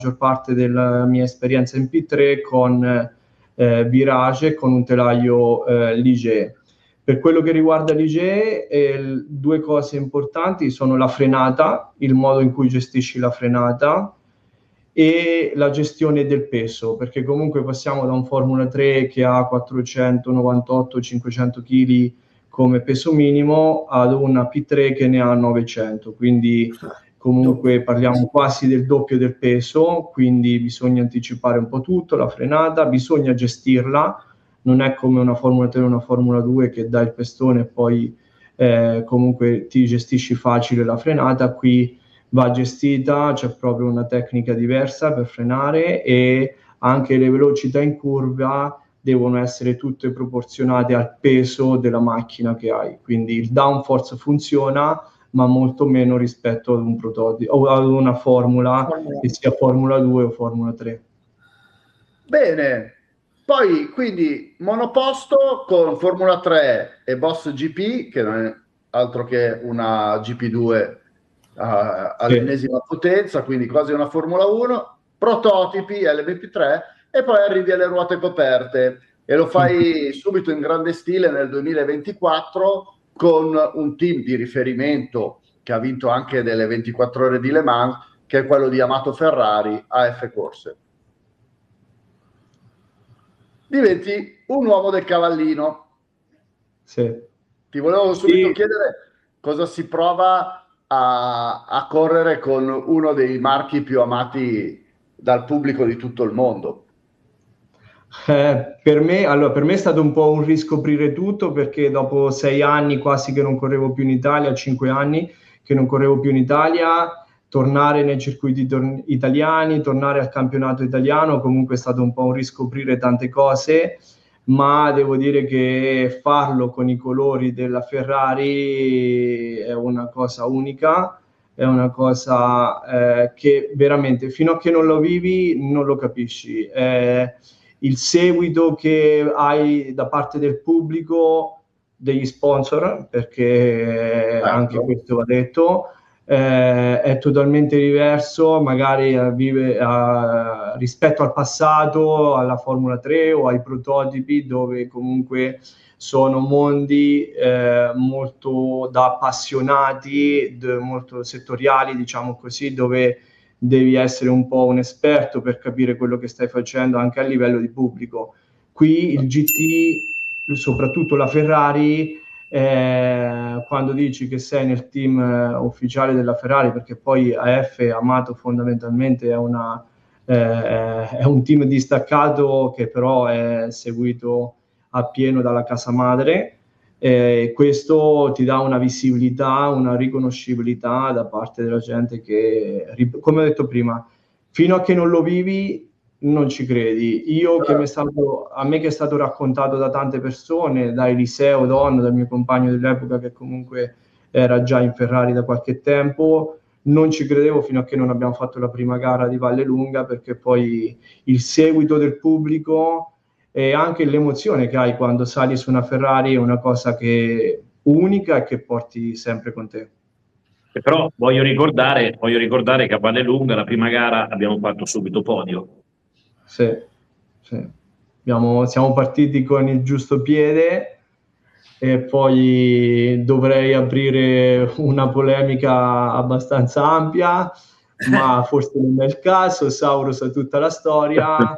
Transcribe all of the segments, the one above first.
maggior parte della mia esperienza in P3 con Virage, con un telaio Ligier. Per quello che riguarda l'IGE, due cose importanti sono la frenata, il modo in cui gestisci la frenata e la gestione del peso, perché comunque passiamo da un Formula 3 che ha 498-500 kg come peso minimo ad una P3 che ne ha 900, quindi comunque parliamo quasi del doppio del peso, quindi bisogna anticipare un po' tutto, la frenata, bisogna gestirla. Non è come una Formula 3 o una Formula 2 che dà il pestone e poi comunque ti gestisci facile la frenata. Qui va gestita, c'è proprio una tecnica diversa per frenare e anche le velocità in curva devono essere tutte proporzionate al peso della macchina che hai. Quindi il downforce funziona, ma molto meno rispetto ad un prototipo o ad una formula che sia Formula 2 o Formula 3. Bene. Poi, quindi, monoposto con Formula 3 e Boss GP, che non è altro che una GP2 all'ennesima potenza, quindi quasi una Formula 1, prototipi LMP3 e poi arrivi alle ruote coperte e lo fai subito in grande stile nel 2024 con un team di riferimento che ha vinto anche delle 24 ore di Le Mans, che è quello di Amato Ferrari AF Corse. Diventi un uomo del cavallino. Sì. Ti volevo subito chiedere cosa si prova a correre con uno dei marchi più amati dal pubblico di tutto il mondo. Per me è stato un po' un riscoprire tutto, perché dopo 6 anni quasi che non correvo più in Italia, 5 anni che non correvo più in Italia, tornare nei circuiti italiani, tornare al campionato italiano, comunque è stato un po' un riscoprire tante cose, ma devo dire che farlo con i colori della Ferrari è una cosa unica, è una cosa che veramente fino a che non lo vivi non lo capisci. Il seguito che hai da parte del pubblico, degli sponsor, perché anche questo va detto, è totalmente diverso, magari rispetto al passato, alla Formula 3 o ai prototipi, dove comunque sono mondi molto da appassionati, molto settoriali, diciamo così, dove devi essere un po' un esperto per capire quello che stai facendo anche a livello di pubblico. Qui il GT, soprattutto la Ferrari, quando dici che sei nel team ufficiale della Ferrari, perché poi AF Amato fondamentalmente è un team distaccato che però è seguito appieno dalla casa madre. Questo ti dà una visibilità, una riconoscibilità da parte della gente che, come ho detto prima, fino a che non lo vivi non ci credi. A me che è stato raccontato da tante persone, da Eliseo Don, dal mio compagno dell'epoca che comunque era già in Ferrari da qualche tempo, non ci credevo fino a che non abbiamo fatto la prima gara di Vallelunga, perché poi il seguito del pubblico e anche l'emozione che hai quando sali su una Ferrari è una cosa che unica e che porti sempre con te. Però voglio ricordare che a Vallelunga la prima gara abbiamo fatto subito podio. Sì. Siamo partiti con il giusto piede e poi dovrei aprire una polemica abbastanza ampia, ma forse non è il caso. Sauro sa tutta la storia.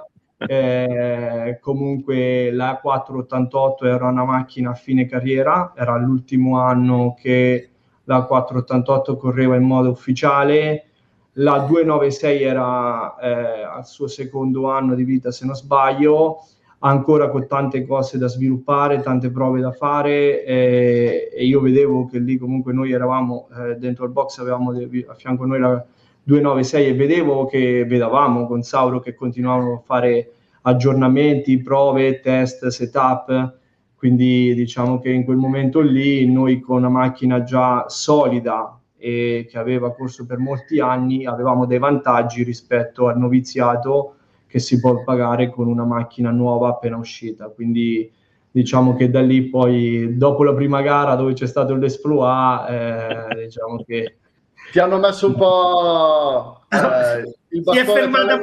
Comunque la 488 era una macchina a fine carriera, era l'ultimo anno che la 488 correva in modo ufficiale, la 296 era al suo secondo anno di vita se non sbaglio, ancora con tante cose da sviluppare, tante prove da fare, e io vedevo che lì comunque noi eravamo dentro il box, avevamo a fianco noi la 296 e vedevamo con Sauro che continuavano a fare aggiornamenti, prove, test, setup, quindi diciamo che in quel momento lì noi con una macchina già solida e che aveva corso per molti anni avevamo dei vantaggi rispetto al noviziato che si può pagare con una macchina nuova appena uscita, quindi diciamo che da lì poi dopo la prima gara dove c'è stato l'esploit diciamo che Ti hanno messo un po' il Si è bastone tra fermata le